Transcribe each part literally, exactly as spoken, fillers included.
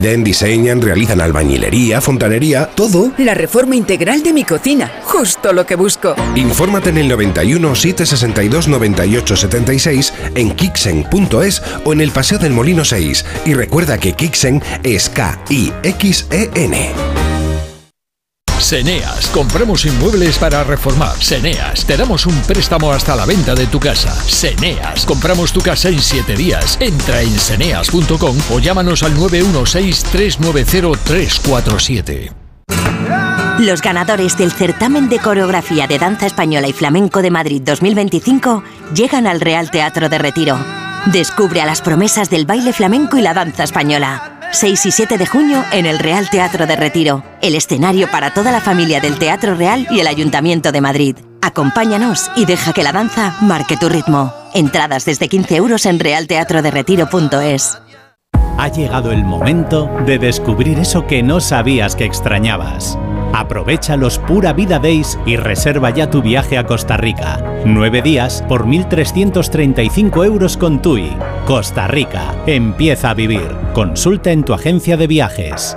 Den, diseñan, realizan albañilería, fontanería, todo. La reforma integral de mi cocina, justo lo que busco. Infórmate en el noventa y uno, setecientos sesenta y dos, noventa y ocho setenta y seis, en kixen punto es o en el Paseo del Molino seis. Y recuerda que Kixen es K I X E N. Seneas, compramos inmuebles para reformar. Seneas, te damos un préstamo hasta la venta de tu casa. Seneas, compramos tu casa en siete días. Entra en seneas punto com o llámanos al nueve uno seis, tres nueve cero, tres cuatro siete. Los ganadores del certamen de coreografía de danza española y flamenco de Madrid dos mil veinticinco llegan al Real Teatro de Retiro. Descubre a las promesas del baile flamenco y la danza española. seis y siete de junio en el Real Teatro de Retiro, el escenario para toda la familia del Teatro Real y el Ayuntamiento de Madrid. Acompáñanos y deja que la danza marque tu ritmo. Entradas desde quince euros en real teatro de retiro punto es. Ha llegado el momento de descubrir eso que no sabías que extrañabas. Aprovecha los Pura Vida Days y reserva ya tu viaje a Costa Rica. Nueve días por mil trescientos treinta y cinco euros con TUI. Costa Rica. Empieza a vivir. Consulta en tu agencia de viajes.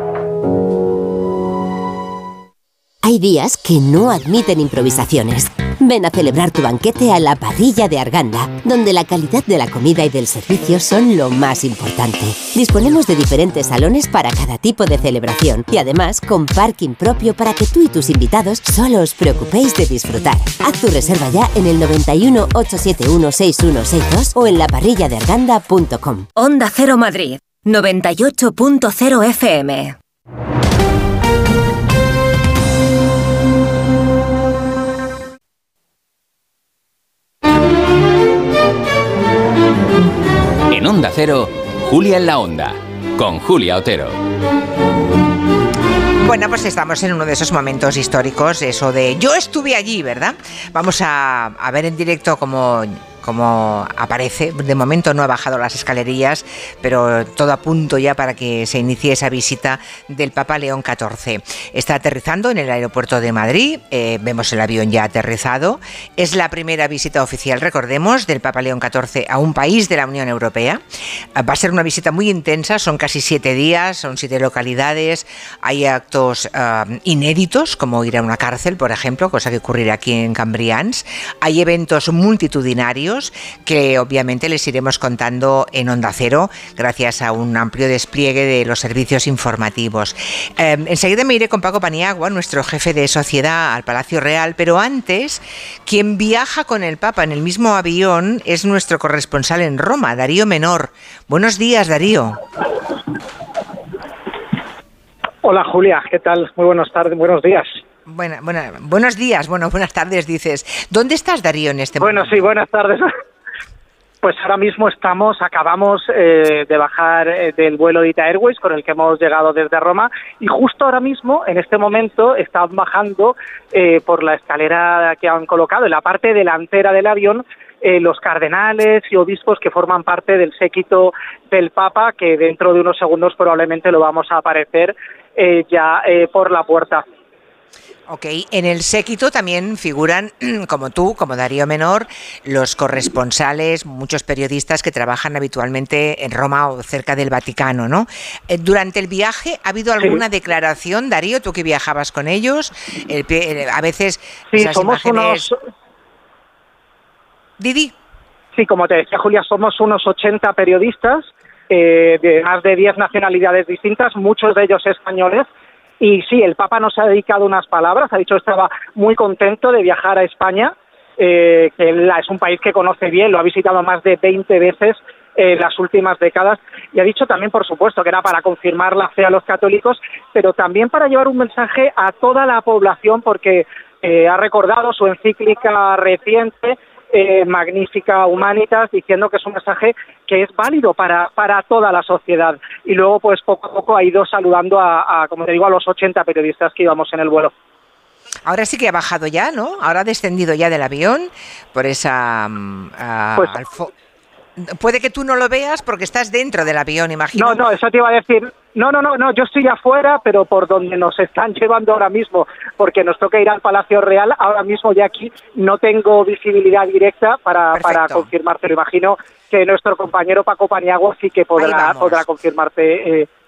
Hay días que no admiten improvisaciones. Ven a celebrar tu banquete a la Parrilla de Arganda, donde la calidad de la comida y del servicio son lo más importante. Disponemos de diferentes salones para cada tipo de celebración y además con parking propio para que tú y tus invitados solo os preocupéis de disfrutar. Haz tu reserva ya en el noventa y uno, ochocientos setenta y uno, sesenta y uno sesenta y dos o en la parrilla de arganda punto com. Onda Cero Madrid, noventa y ocho punto cero F M. En Onda Cero, Julia en la Onda, con Julia Otero. Bueno, pues estamos en uno de esos momentos históricos, eso de yo estuve allí, ¿verdad? Vamos a, a ver en directo cómo... como aparece. De momento no ha bajado las escalerillas, pero todo a punto ya para que se inicie esa visita del Papa León catorce. Está aterrizando en el aeropuerto de Madrid, eh, vemos el avión ya aterrizado. Es la primera visita oficial, recordemos, del Papa León catorce a un país de la Unión Europea. Va a ser una visita muy intensa, son casi siete días, son siete localidades, hay actos uh, inéditos, como ir a una cárcel, por ejemplo, cosa que ocurrirá aquí en Cambrians. Hay eventos multitudinarios que obviamente les iremos contando en Onda Cero gracias a un amplio despliegue de los servicios informativos. Eh, enseguida me iré con Paco Paniagua, nuestro jefe de sociedad, al Palacio Real, pero antes, quien viaja con el Papa en el mismo avión es nuestro corresponsal en Roma, Darío Menor. Buenos días, Darío. Hola, Julia, ¿qué tal? Muy buenas tardes, buenos días. Bueno, bueno, buenos días, bueno, buenas tardes, dices. ¿Dónde estás, Darío, en este bueno, momento? Bueno, sí, buenas tardes. Pues ahora mismo estamos, acabamos eh, de bajar eh, del vuelo de Ita Airways con el que hemos llegado desde Roma y justo ahora mismo, en este momento, están bajando eh, por la escalera que han colocado en la parte delantera del avión eh, los cardenales y obispos que forman parte del séquito del Papa, que dentro de unos segundos probablemente lo vamos a aparecer eh, ya eh, por la puerta. Ok, en el séquito también figuran, como tú, como Darío Menor, los corresponsales, muchos periodistas que trabajan habitualmente en Roma o cerca del Vaticano, ¿no? Durante el viaje, ¿ha habido alguna sí. declaración, Darío, tú que viajabas con ellos? El, el, a veces sí, esas somos imágenes... unos... Didi. Sí, como te decía, Julia, somos unos ochenta periodistas eh, de más de diez nacionalidades distintas, muchos de ellos españoles. Y sí, el Papa nos ha dedicado unas palabras, ha dicho que estaba muy contento de viajar a España, eh, que es un país que conoce bien, lo ha visitado más de veinte veces en eh, las últimas décadas, y ha dicho también, por supuesto, que era para confirmar la fe a los católicos, pero también para llevar un mensaje a toda la población, porque eh, ha recordado su encíclica reciente, Eh, Magnificat Humanitas, diciendo que es un mensaje que es válido para, para toda la sociedad. Y luego, pues poco a poco ha ido saludando a, a, como te digo, a los ochenta periodistas que íbamos en el vuelo. Ahora sí que ha bajado ya, ¿no? Ahora ha descendido ya del avión por esa... Uh, pues, alfo- Puede que tú no lo veas porque estás dentro del avión, imagino. No, no, eso te iba a decir. No, no, no, no, yo estoy afuera, pero por donde nos están llevando ahora mismo, porque nos toca ir al Palacio Real, ahora mismo ya aquí no tengo visibilidad directa para, para confirmarte, lo imagino que nuestro compañero Paco Paniagua sí que podrá, podrá confirmarte eh,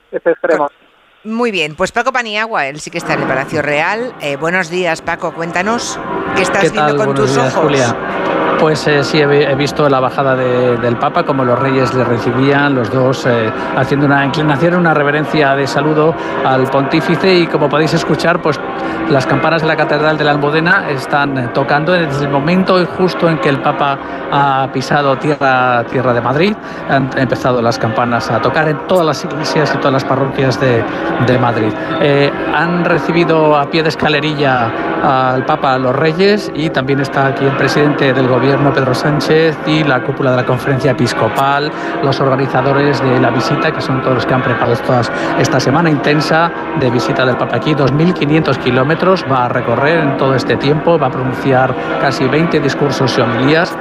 este extremo. Muy bien, pues Paco Paniagua, él sí que está en el Palacio Real. Eh, buenos días, Paco, cuéntanos qué estás ¿Qué viendo tal? con Buenos tus días, ojos. Julia. Pues eh, sí, he, he visto la bajada de, del Papa, como los reyes le recibían, los dos eh, haciendo una inclinación, una reverencia de saludo al pontífice, y como podéis escuchar, pues las campanas de la Catedral de la Almudena están tocando desde el momento justo en que el Papa ha pisado tierra, tierra de Madrid. Han empezado las campanas a tocar en todas las iglesias y todas las parroquias de, de Madrid. Eh, han recibido a pie de escalerilla al Papa los reyes, y también está aquí el presidente del gobierno, Pedro Sánchez, y la cúpula de la conferencia episcopal, los organizadores de la visita, que son todos los que han preparado estas, esta semana intensa de visita del Papa aquí. dos mil quinientos kilómetros va a recorrer en todo este tiempo, va a pronunciar casi veinte discursos y homilías.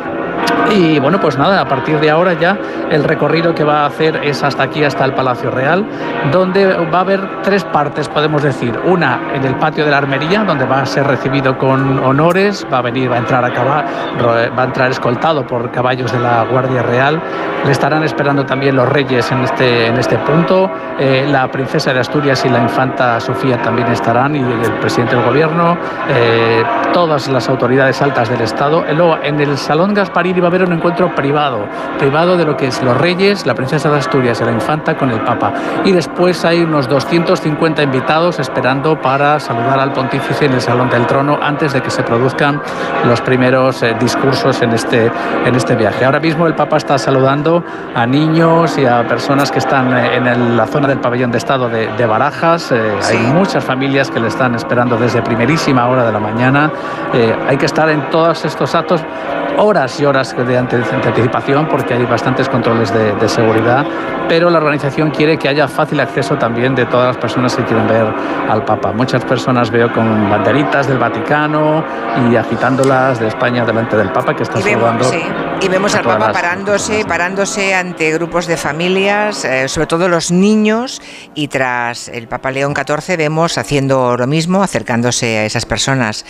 Y bueno, pues nada, a partir de ahora ya el recorrido que va a hacer es hasta aquí, hasta el Palacio Real, donde va a haber tres partes, podemos decir. Una en el patio de la Armería, donde va a ser recibido con honores, va a venir, va a entrar a caballo, va a entrar escoltado por caballos de la Guardia Real. Le estarán esperando también los reyes en este, en este punto. Eh, la princesa de Asturias y la infanta Sofía también estarán, y el presidente del gobierno, eh, todas las autoridades altas del Estado. Y luego en el Salón Gasparini va a haber un encuentro privado, privado de lo que es los reyes, la princesa de Asturias y la infanta con el Papa. Y después hay unos doscientos cincuenta invitados esperando para saludar al pontífice en el Salón del Trono antes de que se produzcan los primeros eh, discursos en este, en este viaje. Ahora mismo el Papa está saludando a niños y a personas que están eh, en el, la zona del pabellón de Estado de, de Barajas. Eh, sí. Hay muchas familias que le están esperando desde primerísima hora de la mañana. Eh, hay que estar en todos estos actos horas y horas de anticipación, porque hay bastantes controles de, de seguridad, pero la organización quiere que haya fácil acceso también de todas las personas que quieren ver al Papa. Muchas personas veo con banderitas del Vaticano y agitándolas de España delante del Papa, que está y vemos, saludando. Sí. Y vemos al Papa las, parándose, las... parándose ante grupos de familias, eh, sobre todo los niños, y tras el Papa León catorce vemos haciendo lo mismo, acercándose a esas personas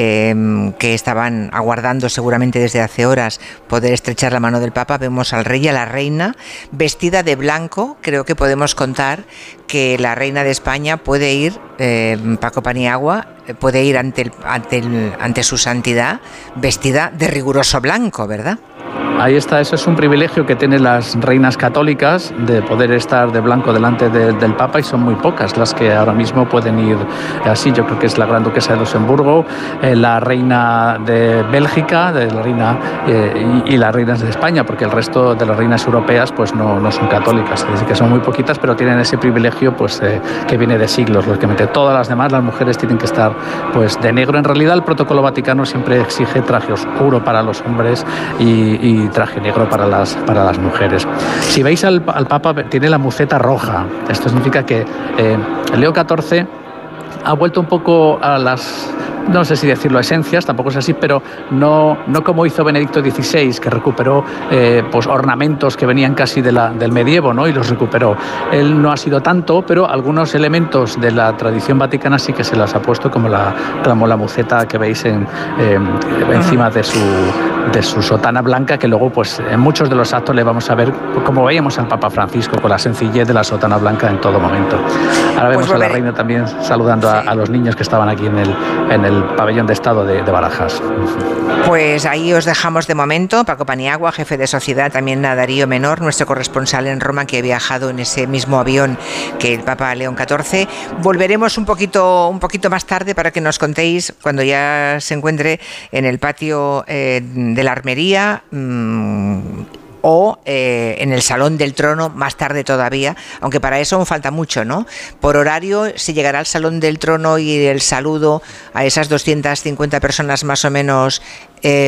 eh, que estaban aguardando seguramente desde hace horas poder estrechar la mano del Papa. Vemos al rey y a la reina vestida de blanco. Creo que podemos contar que la reina de España puede ir, eh, Paco Paniagua, puede ir ante, el, ante, el, ante su santidad vestida de riguroso blanco, ¿verdad? Ahí está, eso es un privilegio que tienen las reinas católicas, de poder estar de blanco delante de, del Papa, y son muy pocas las que ahora mismo pueden ir así. Yo creo que es la gran duquesa de Luxemburgo, eh, la reina de Bélgica, de la reina eh, y, y las reinas de España, porque el resto de las reinas europeas pues no, no son católicas, así que son muy poquitas, pero tienen ese privilegio pues eh, que viene de siglos, lógicamente. Todas las demás, las mujeres, tienen que estar pues de negro. En realidad el protocolo vaticano siempre exige traje oscuro para los hombres y, y traje negro para las, para las mujeres. Si veis al, al Papa, tiene la muceta roja. Esto significa que eh, Leo catorce ha vuelto un poco a las, no sé si decirlo esencias, tampoco es así, pero no, no como hizo Benedicto dieciséis, que recuperó eh, pues ornamentos que venían casi de la, del medievo, ¿no? Y los recuperó. Él no ha sido tanto, pero algunos elementos de la tradición vaticana sí que se las ha puesto, como la, como la muceta que veis en, eh, encima de su, de su sotana blanca, que luego pues en muchos de los actos le vamos a ver, como veíamos al Papa Francisco, con la sencillez de la sotana blanca en todo momento. Ahora vemos pues a la reina también saludando sí. a, a los niños que estaban aquí en el, en el pabellón de Estado de, de Barajas. Pues ahí os dejamos de momento. Paco Paniagua, jefe de sociedad, también a Darío Menor, nuestro corresponsal en Roma, que ha viajado en ese mismo avión que el Papa León catorce. Volveremos un poquito, un poquito más tarde para que nos contéis, cuando ya se encuentre en el patio eh, de la Armería, mmm, o eh, en el Salón del Trono más tarde todavía, aunque para eso aún falta mucho, ¿no? Por horario, si llegará al Salón del Trono y el saludo a esas doscientas cincuenta personas más o menos eh,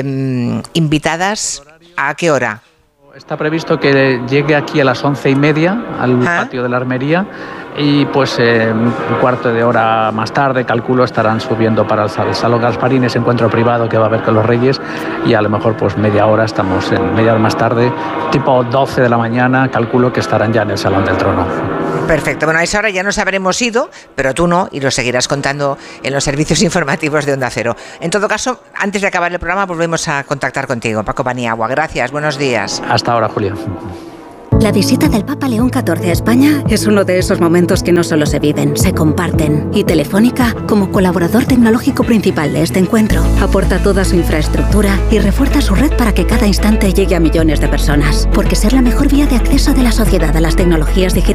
invitadas, ¿a qué hora? Está previsto que llegue aquí a las once y media al ¿Ah? patio de la Armería, y pues eh, un cuarto de hora más tarde, calculo, estarán subiendo para el, el Salón Gasparini, ese encuentro privado que va a haber con los reyes, y a lo mejor pues media hora, estamos en media hora más tarde, tipo doce de la mañana, calculo que estarán ya en el Salón del Trono. Perfecto, bueno, a esa hora ya nos habremos ido, pero tú no, y lo seguirás contando en los servicios informativos de Onda Cero. En todo caso, antes de acabar el programa, volvemos a contactar contigo, Paco Paniagua. Gracias, buenos días. Hasta ahora, Julia. La visita del Papa León catorce a España es uno de esos momentos que no solo se viven, se comparten. Y Telefónica, como colaborador tecnológico principal de este encuentro, aporta toda su infraestructura y refuerza su red para que cada instante llegue a millones de personas. Porque ser la mejor vía de acceso de la sociedad a las tecnologías digitales